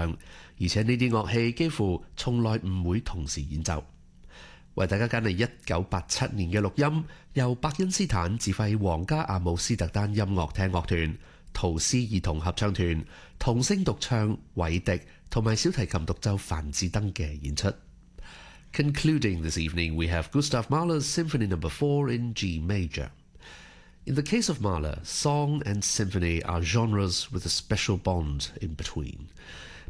唱，而且呢啲樂器幾乎從來唔會同時演奏。為大家揀嚟1987年嘅錄音，由伯恩斯坦指揮皇家阿姆斯特丹音樂廳樂團、陶斯兒童合唱團、童聲獨唱韋迪同埋小提琴獨奏范志登嘅演出。Concluding this evening, we have Gustav Mahler's Symphony No. 4 in G major. In the case of Mahler, song and symphony are genres with a special bond in between.